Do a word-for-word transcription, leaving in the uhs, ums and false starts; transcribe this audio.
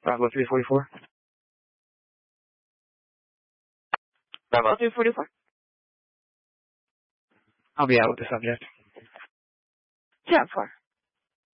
Bravo three forty-four. Bravo three forty-four. I'll be out with the subject. ten four.